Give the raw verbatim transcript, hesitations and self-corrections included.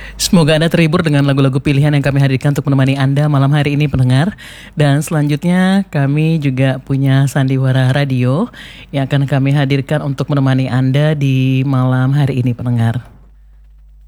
Semoga Anda terhibur dengan lagu-lagu pilihan yang kami hadirkan untuk menemani Anda malam hari ini pendengar. Dan selanjutnya kami juga punya sandiwara radio yang akan kami hadirkan untuk menemani Anda di malam hari ini pendengar.